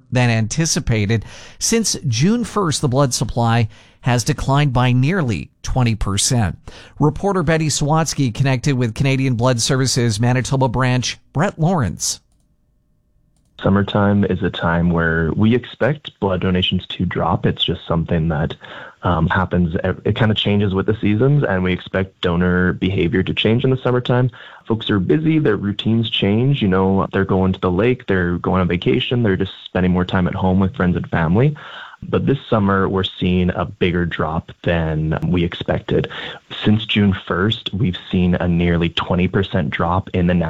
than anticipated. Since June 1st, the blood supply has declined by nearly 20%. Reporter Betty Sawatsky connected with Canadian Blood Services Manitoba branch Brett Lawrence. Summertime is a time where we expect blood donations to drop. It's just something that happens. It kind of changes with the seasons, and we expect donor behavior to change in the summertime. Folks are busy. Their routines change. You know, they're going to the lake. They're going on vacation. They're just spending more time at home with friends and family. But this summer, we're seeing a bigger drop than we expected. Since June 1st, we've seen a nearly 20% drop in the